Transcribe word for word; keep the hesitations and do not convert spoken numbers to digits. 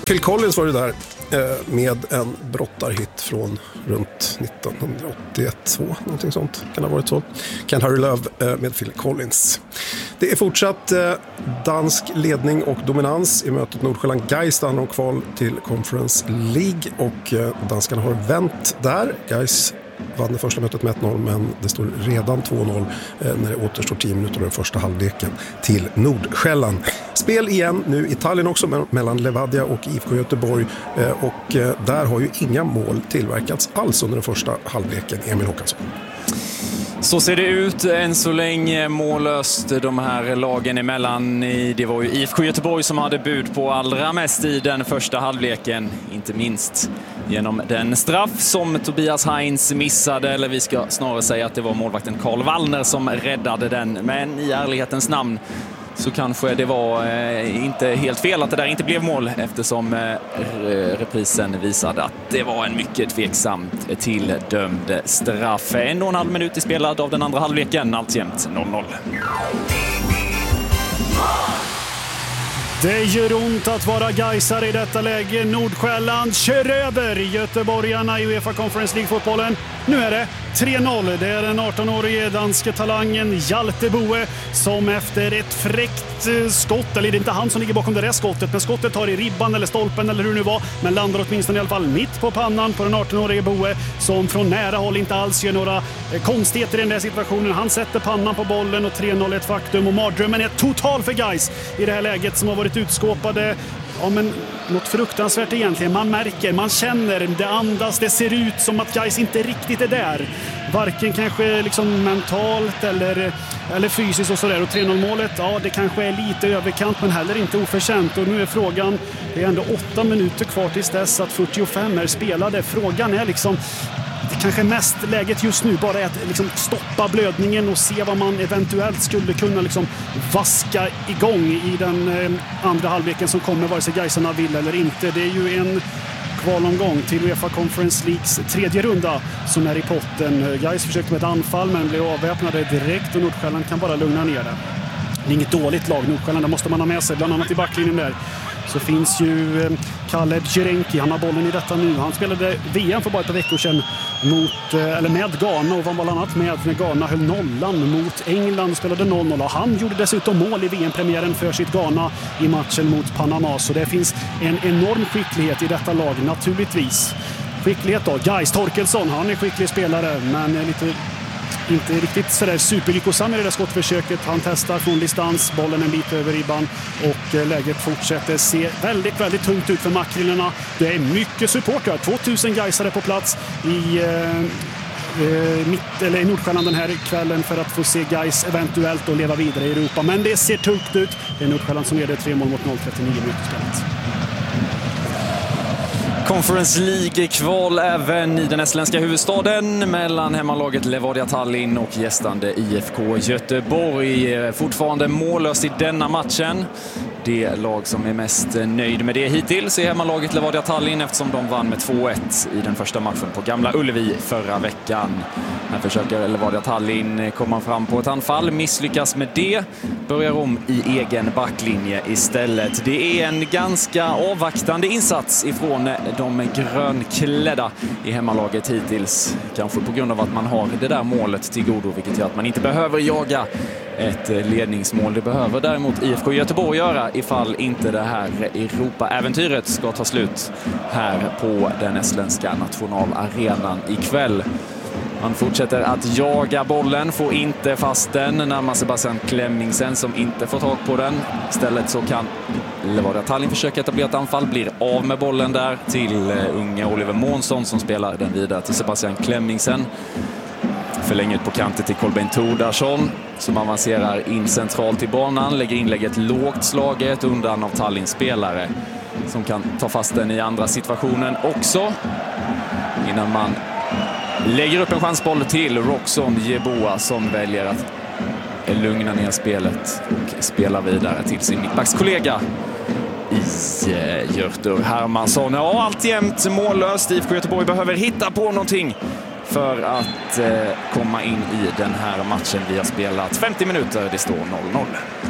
Phil Collins var det där med en brottarhit från runt nittonhundraåttioett två, någonting sånt kan ha varit så. Can't Hurry Love med Phil Collins. Det är fortsatt dansk ledning och dominans i mötet Nordsjälland-Gais där de kval till Conference League och danskarna har vänt där. Gais vann det första mötet med ett noll, men det står redan två noll när det återstår tio minuter av den första halvleken till Nordsjälland. Spel igen nu i Tallinn också mellan Levadia och I F K Göteborg och där har ju inga mål tillverkats alls under den första halvleken. Emil Håkansson. Så ser det ut än så länge mållöst de här lagen emellan. Det var ju I F K Göteborg som hade bud på allra mest i den första halvleken. Inte minst genom den straff som Tobias Heinz missade. Eller vi ska snarare säga att det var målvakten Karl Wallner som räddade den. Men i ärlighetens namn så kanske det var eh, inte helt fel att det där inte blev mål eftersom eh, reprisen visade att det var en mycket tveksamt tilldömd straff. En och en halv minut spelad av den andra halvleken, alltjämt noll noll. Det gör ont att vara gaisare i detta läge. Nordsjälland kör över göteborgarna i UEFA Conference League-fotbollen. Nu är det tre noll. Det är den arton-årige danske talangen Hjalte Boe som efter ett fräckt skott, eller det är inte han som ligger bakom det där skottet, men skottet tar i ribban eller stolpen eller hur det nu var, men landar åtminstone i alla fall mitt på pannan på den arton-årige Boe som från nära håll inte alls gör några konstigheter i den där situationen. Han sätter pannan på bollen och tre noll är ett faktum och mardrömmen är total för Gais i det här läget som har varit utskåpade. Ja, men något fruktansvärt egentligen. Man märker, man känner, det andas, det ser ut som att Gais inte riktigt är där. Varken kanske liksom mentalt eller, eller fysiskt och sådär. Och tre noll-målet, ja det kanske är lite överkant men heller inte oförtjänt. Och nu är frågan, det är ändå åtta minuter kvar tills dess att fyrtiofem är spelade. Frågan är liksom, det kanske mest läget just nu bara är att liksom stoppa blödningen och se vad man eventuellt skulle kunna liksom vaska igång i den eh, andra halvleken som kommer vare sig Gaisarna vill eller inte. Det är ju en kvalomgång till UEFA Conference Leagues tredje runda som är i potten. Gais försökte med ett anfall men blev avväpnade direkt och Nordsjälland kan bara lugna ner det. Det är inget dåligt lag. Nordsjälland, där måste man ha med sig bland annat i backlinjen där. Så finns ju Khaled Djerenki, han har bollen i detta nu. Han spelade V M för bara ett par veckor sedan mot, eller med Ghana och var bland annat med när Ghana höll nollan mot England och spelade noll noll. Och han gjorde dessutom mål i V M-premiären för sitt Ghana i matchen mot Panama. Så det finns en enorm skicklighet i detta lag naturligtvis. Skicklighet då, Gais Torkelsson, han är skicklig spelare men är lite... inte riktigt sådär superlyckosam i det där skottförsöket. Han testar från distans, bollen en bit över ribban och läget fortsätter se väldigt, väldigt tungt ut för makrillerna. Det är mycket supportrar, tvåtusen gaisare på plats i, eh, mitt, eller i Nordsjälland den här kvällen för att få se Gais eventuellt och leva vidare i Europa. Men det ser tungt ut. Det är Nordsjälland som leder tre mål mot noll trettionio minuter spelat. Conference League-kval även i den estländska huvudstaden mellan hemmalaget Levadia Tallinn och gästande I F K Göteborg. Fortfarande mållöst i denna matchen. Det lag som är mest nöjd med det hittills är hemmalaget Levadia Tallinn eftersom de vann med två ett i den första matchen på Gamla Ullevi förra veckan. Här försöker Levadia Tallinn komma fram på ett anfall, misslyckas med det, börjar om i egen backlinje istället. Det är en ganska avvaktande insats ifrån de grönklädda i hemmalaget hittills. Kanske på grund av att man har det där målet till godo, vilket gör att man inte behöver jaga ett ledningsmål. Det behöver däremot I F K Göteborg göra ifall inte det här Europa-äventyret ska ta slut här på den estländska nationalarenan ikväll. Man fortsätter att jaga bollen, får inte fast den, närmar Sebastian Klemmingsen som inte får tag på den. Istället så kan Levadia Tallinn försöka etablera ett anfall, blir av med bollen där till unga Oliver Månsson som spelar den vidare till Sebastian Klemmingsen. Förlänger ut på kanten till Kolbeinn Tordarsson som avancerar in centralt i banan, lägger inlägget lågt slaget undan av Tallinns spelare som kan ta fast den i andra situationen också innan man lägger upp en chansboll till Roxon Jeboa som väljer att lugna ner spelet och spela vidare till sin mittbackskollega i Hjörtur Hermansson. Ja, alltjämt mållöst. I F K Göteborg behöver hitta på någonting för att eh, komma in i den här matchen. Vi har spelat femtio minuter, det står noll noll.